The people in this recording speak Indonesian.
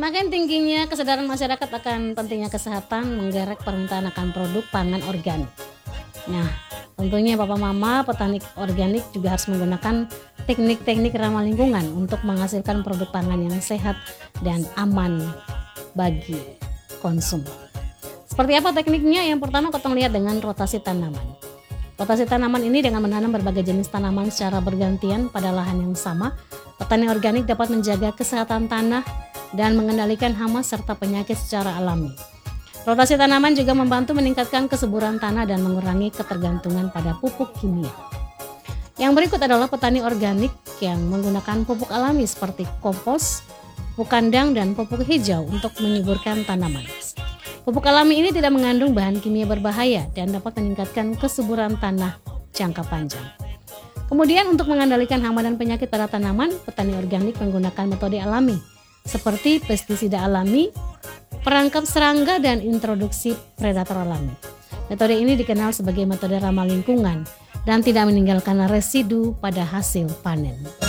Semakin tingginya kesadaran masyarakat akan pentingnya kesehatan menggerek permintaan akan produk pangan organik. Nah, tentunya Papa Mama petani organik juga harus menggunakan teknik-teknik ramah lingkungan untuk menghasilkan produk pangan yang sehat dan aman bagi konsumen. Seperti apa tekniknya? Yang pertama kita lihat dengan rotasi tanaman. Rotasi tanaman ini dengan menanam berbagai jenis tanaman secara bergantian pada lahan yang sama, petani organik dapat menjaga kesehatan tanah dan mengendalikan hama serta penyakit secara alami. Rotasi tanaman juga membantu meningkatkan kesuburan tanah dan mengurangi ketergantungan pada pupuk kimia. Yang berikut adalah petani organik yang menggunakan pupuk alami seperti kompos, pupuk kandang, dan pupuk hijau untuk menyuburkan tanaman. Pupuk alami ini tidak mengandung bahan kimia berbahaya dan dapat meningkatkan kesuburan tanah jangka panjang. Kemudian untuk mengendalikan hama dan penyakit pada tanaman, petani organik menggunakan metode alami seperti pestisida alami, perangkap serangga, dan introduksi predator alami. Metode ini dikenal sebagai metode ramah lingkungan dan tidak meninggalkan residu pada hasil panen.